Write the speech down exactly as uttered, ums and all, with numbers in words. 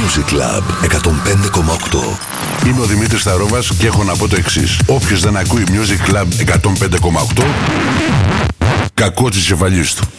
Music Club εκατόν πέντε κόμμα οκτώ. Είμαι ο Δημήτρης Σταρόβας και έχω να πω το εξής. Όποιος δεν ακούει Music Club εκατόν πέντε κόμμα οκτώ, κακό της κεφαλής του.